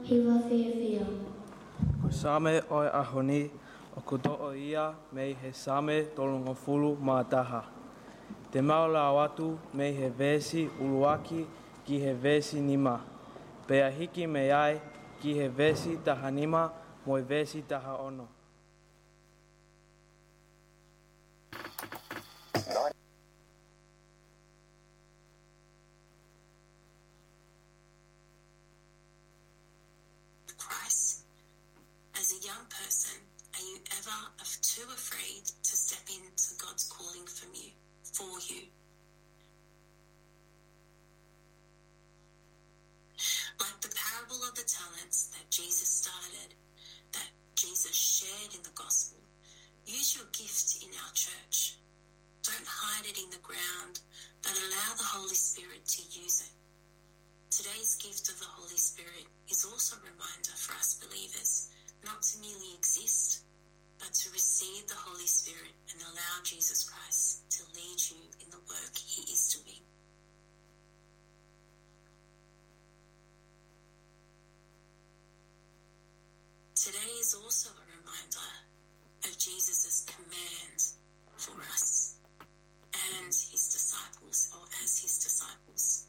Hiwa whiawhia. Ko same oi ahoni o kuto'o ia mei he same tolongofulu mātaha. Te maola watu mei he vesi uluaki ki he vesi nima. Pea hiki mei ai ki he vesi taha nima moi vesi taha ono. Christ, as a young person, are you ever too afraid to step into God's calling from you, for you? Like the parable of the talents that Jesus started, that Jesus shared in the gospel, use your gift in our church. Don't hide it in the ground, but allow the Holy Spirit to use it. Today's gift of the Holy Spirit is also a reminder for us believers not to merely exist, but to receive the Holy Spirit and allow Jesus Christ to lead you in the work he is doing. Today is also a reminder of Jesus' command for us and his disciples, or as his disciples.